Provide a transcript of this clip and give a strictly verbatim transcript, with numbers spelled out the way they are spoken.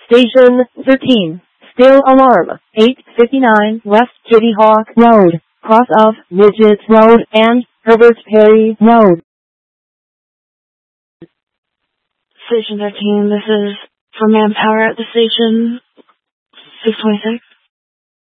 Station thirteen. Still alarm. eight fifty-nine West Kitty Hawk Road, cross of Midget Road and Herbert Perry Road. Station thirteen, this is for manpower at the station. six twenty-six.